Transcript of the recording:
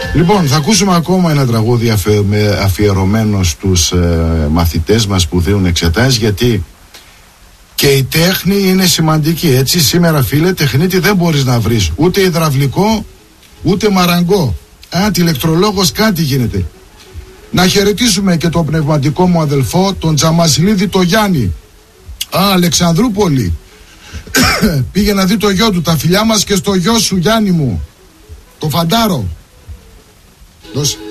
Λοιπόν, θα ακούσουμε ακόμα ένα τραγούδι αφιερωμένο στους μαθητές μας που δίνουν εξετάσεις, γιατί και η τέχνη είναι σημαντική, έτσι. Σήμερα, φίλε, τεχνίτη δεν μπορείς να βρεις ούτε υδραυλικό ούτε μαραγκό. Αντιλεκτρολόγος, κάτι γίνεται. Να χαιρετήσουμε και τον πνευματικό μου αδελφό, τον Τζαμασιλίδη το Γιάννη. Αλεξανδρούπολη. Πήγε να δει το γιο του. Τα φιλιά μας και στο γιο σου, Γιάννη μου, το Φαντάρο. Δώσε.